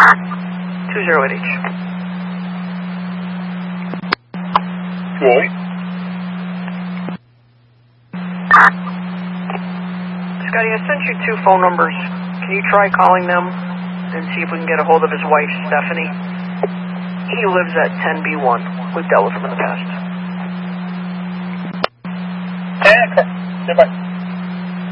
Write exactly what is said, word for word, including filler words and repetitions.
two zero eight H. Roy. Scotty, I sent you two phone numbers. Can you try calling them and see if we can get a hold of his wife, Stephanie? He lives at ten B one. We've dealt with him in the past. Yeah, okay. Goodbye.